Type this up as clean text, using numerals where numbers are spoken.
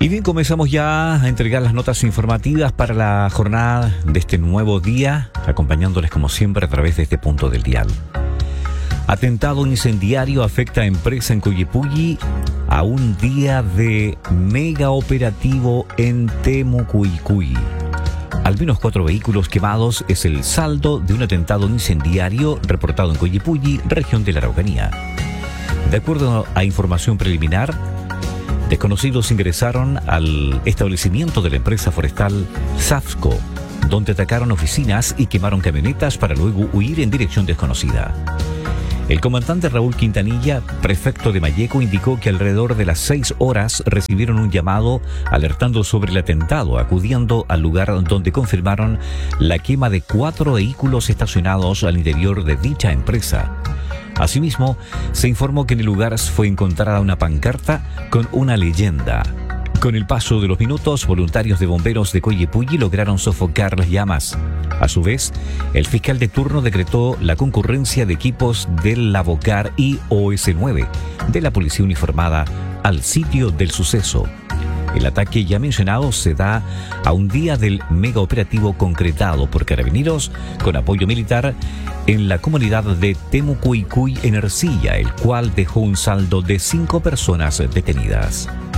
Y bien, comenzamos ya a entregar las notas informativas para la jornada de este nuevo día, acompañándoles como siempre a través de este punto del dial. Atentado incendiario afecta a empresa en Coyipulli a un día de mega operativo en Temucuicui. Al menos 4 vehículos quemados es el saldo de un atentado incendiario reportado en Coyipulli, región de la Araucanía. De acuerdo a información preliminar, desconocidos ingresaron al establecimiento de la empresa forestal Safsco, donde atacaron oficinas y quemaron camionetas para luego huir en dirección desconocida. El comandante Raúl Quintanilla, prefecto de Malleco, indicó que alrededor de las 6 horas recibieron un llamado alertando sobre el atentado, acudiendo al lugar donde confirmaron la quema de 4 vehículos estacionados al interior de dicha empresa. Asimismo, se informó que en el lugar fue encontrada una pancarta con una leyenda. Con el paso de los minutos, voluntarios de bomberos de Coyipulli lograron sofocar las llamas. A su vez, el fiscal de turno decretó la concurrencia de equipos del Lavocar y OS9 de la Policía Uniformada al sitio del suceso. El ataque ya mencionado se da a un día del mega operativo concretado por Carabineros con apoyo militar en la comunidad de Temucuicui en Ercilla, el cual dejó un saldo de 5 personas detenidas.